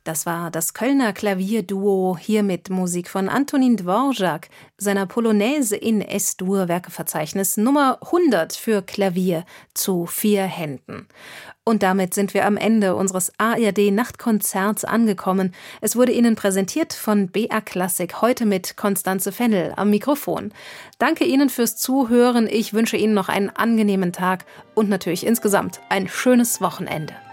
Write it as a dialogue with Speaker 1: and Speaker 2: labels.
Speaker 1: Das war das Kölner Klavierduo, hier mit Musik von Antonin Dvorak, seiner Polonaise in S-Dur-Werkeverzeichnis Nummer 100 für Klavier zu 4 Händen. Und damit sind wir am Ende unseres ARD-Nachtkonzerts angekommen. Es wurde Ihnen präsentiert von BR Klassik, heute mit Constanze Fennel am Mikrofon. Danke Ihnen fürs Zuhören. Ich wünsche Ihnen noch einen angenehmen Tag und natürlich insgesamt ein schönes Wochenende.